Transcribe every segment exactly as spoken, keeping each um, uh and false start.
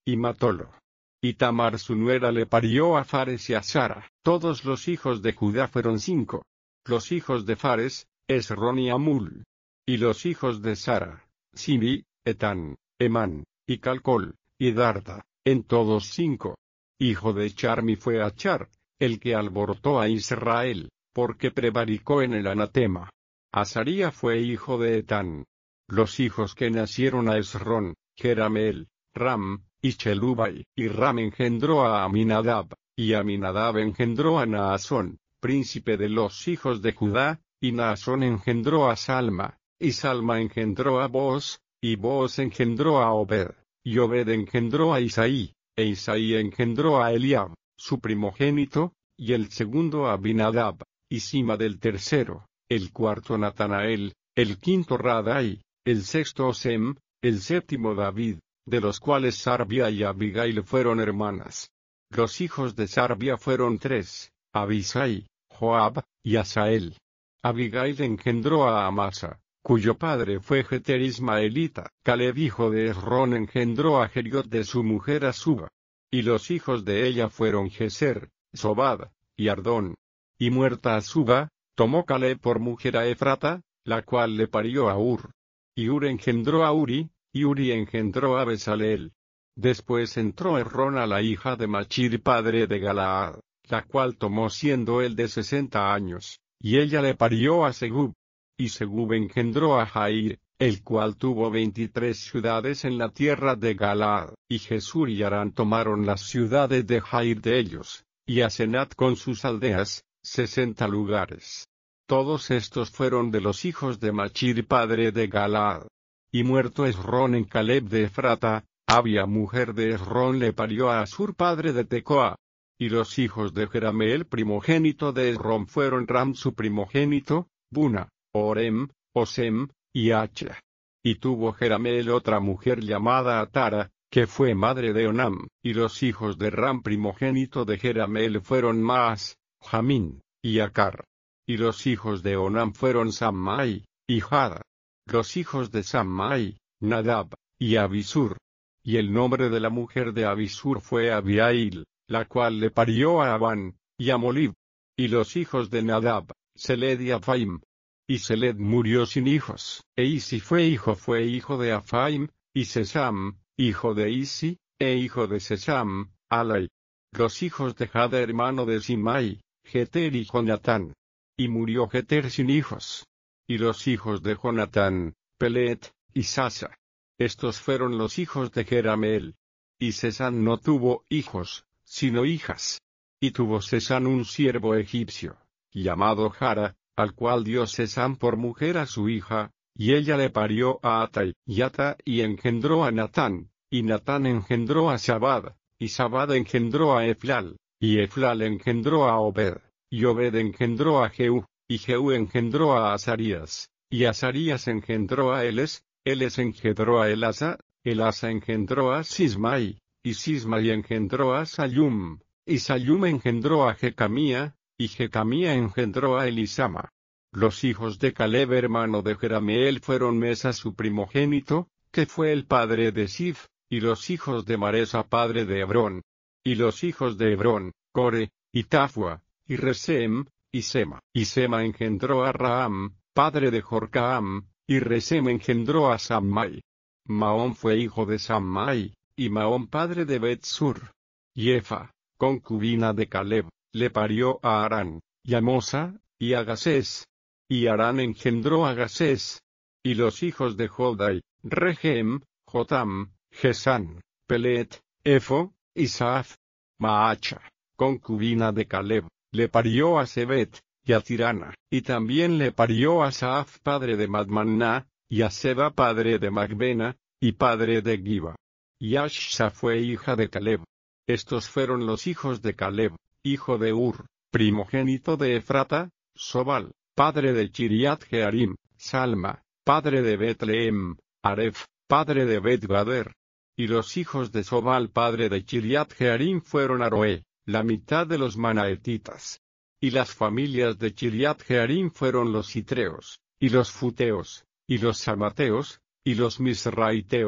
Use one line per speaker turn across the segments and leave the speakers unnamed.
y matólo. Y Tamar su nuera le parió a Fares y a Zara. Todos los hijos de Judá fueron cinco. Los hijos de Fares, Esrón y Amul. Y los hijos de Zara, Sibi, Etán, Emán, y Calcol, y Darda, en todos cinco. Hijo de Charmi fue Achar, el que alborotó a Israel, porque prevaricó en el anatema. Azaría fue hijo de Etán. Los hijos que nacieron a Esrón, Jerameel, Ram, y Chelubai. Y Ram engendró a Aminadab, y Aminadab engendró a Naasón, príncipe de los hijos de Judá, y Naasón engendró a Salma, y Salma engendró a Booz, y Booz engendró a Obed, y Obed engendró a Isaí, e Isaí engendró a Eliab, su primogénito, y el segundo a Abinadab, y Sima del tercero, el cuarto Natanael, el quinto Radai, el sexto Osem, el séptimo David, de los cuales Sarbia y Abigail fueron hermanas. Los hijos de Sarbia fueron tres, Abisai, Joab, y Asael. Abigail engendró a Amasa, cuyo padre fue Jeter Ismaelita. Caleb hijo de Esrón engendró a Jeriot de su mujer Azuba. Y los hijos de ella fueron Jeser, Sobad, y Ardón. Y muerta Azuba, tomó Caleb por mujer a Efrata, la cual le parió a Ur. Y Ur engendró a Uri, y Uri engendró a Besaleel. Después entró Errón a la hija de Machir padre de Galaad, la cual tomó siendo él de sesenta años, y ella le parió a Segub. Y Segub engendró a Jair, el cual tuvo veintitrés ciudades en la tierra de Galaad. Y Jesur y Harán tomaron las ciudades de Jair de ellos, y Asenat con sus aldeas, sesenta lugares. Todos estos fueron de los hijos de Machir padre de Galaad. Y muerto Esrón en Caleb de Efrata, Abia mujer de Esrón le parió a Asur padre de Tecoa. Y los hijos de Jerameel primogénito de Esrón fueron Ram su primogénito, Buna, Orem, Osem, y Acha. Y tuvo Jerameel otra mujer llamada Atara, que fue madre de Onam. Y los hijos de Ram primogénito de Jerameel fueron Maas, Jamín, y Acar. Y los hijos de Onam fueron Sammai, y Jada. Los hijos de Sammai, Nadab, y Abisur. Y el nombre de la mujer de Abisur fue Abiail, la cual le parió a Abán, y a Molib. Y los hijos de Nadab, Seled y Afaim. Y Seled murió sin hijos. E Isi fue hijo fue hijo de Afaim, y Sesam, hijo de Isi, e hijo de Sesam, Alai. Los hijos de Jada hermano de Simai, Jeter y Jonatán. Y murió Jeter sin hijos. Y los hijos de Jonatán, Pelet, y Sasa. Estos fueron los hijos de Jerameel. Y Sesán no tuvo hijos, sino hijas. Y tuvo Sesán un siervo egipcio, llamado Jara, al cual dio Sesán por mujer a su hija, y ella le parió a Atai, y Ata y engendró a Natán, y Natán engendró a Sabad, y Sabad engendró a Eflal, y Eflal engendró a Obed, y Obed engendró a Jehú, y Jehú engendró a Azarías, y Azarías engendró a Eles, Eles engendró a Elasa, Elasa engendró a Sismai, y Sismai engendró a Sayum, y Sayum engendró a Jecamía, y Jecamía engendró a Elisama. Los hijos de Caleb hermano de Jerameel fueron Mesa su primogénito, que fue el padre de Sif, y los hijos de Maresa padre de Hebrón. Y los hijos de Hebrón, Core, y Tafua, y Resem, y Sema. Y Sema engendró a Raham, padre de Jorcaam, y Resem engendró a Sammai. Maón fue hijo de Sammai, y Maón padre de Betsur. Y Efa, concubina de Caleb, le parió a Harán, y a Mosa, y a Gasés. Y Harán engendró a Gasés. Y los hijos de Jodai, Regem, Jotam, Gesán, Pelet, Efo, y Saaf. Maacha, concubina de Caleb, le parió a Sebet, y a Tirana. Y también le parió a Saaf padre de Madmanná, y a Seba padre de Macbena, y padre de Giba. Y Ashsa fue hija de Caleb. Estos fueron los hijos de Caleb, hijo de Ur, primogénito de Efrata, Sobal, padre de Chiriat Jearim, Salma, padre de Betlehem, Aref, padre de Bet-Gader. Y los hijos de Sobal padre de Chiriat Jearim fueron Aroé, la mitad de los manaetitas. Y las familias de Chiriat Jearim fueron los Citreos, y los Futeos, y los Samateos, y los Misraiteos,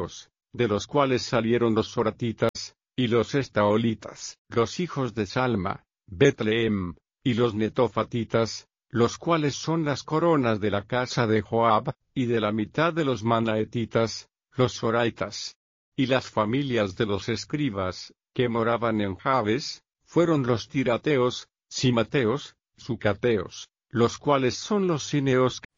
de los cuales salieron los soratitas, y los estaolitas, los hijos de Salma, Betlehem, y los netofatitas, los cuales son las coronas de la casa de Joab, y de la mitad de los manaetitas, los soraitas. Y las familias de los escribas, que moraban en Jabes, fueron los tirateos, simateos, sucateos, los cuales son los cineos